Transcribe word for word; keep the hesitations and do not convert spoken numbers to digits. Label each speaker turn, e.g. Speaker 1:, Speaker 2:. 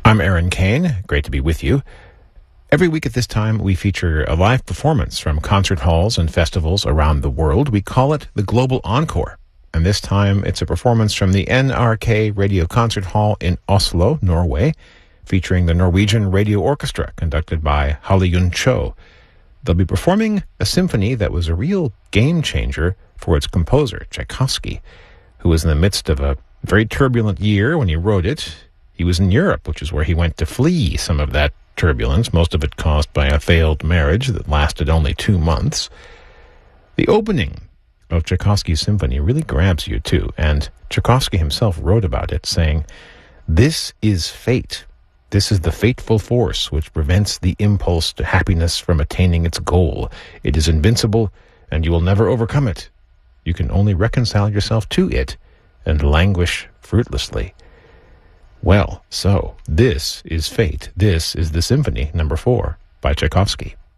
Speaker 1: I'm Aaron Kane. Great to be with you. Every week at this time, we feature a live performance from concert halls and festivals around the world. We call it the Global Encore. And this time, it's a performance from the N R K Radio Concert Hall in Oslo, Norway, featuring the Norwegian Radio Orchestra, conducted by Halleyun Cho. They'll be performing a symphony that was a real game-changer for its composer, Tchaikovsky, who was in the midst of a very turbulent year when he wrote it. He was in Europe, which is where he went to flee some of that turbulence, most of it caused by a failed marriage that lasted only two months. The opening of Tchaikovsky's symphony really grabs you, too, and Tchaikovsky himself wrote about it, saying, "This is fate. This is the fateful force which prevents the impulse to happiness from attaining its goal. It is invincible, and you will never overcome it. You can only reconcile yourself to it and languish fruitlessly." Well, so this is fate. This is the Symphony Number Four by Tchaikovsky.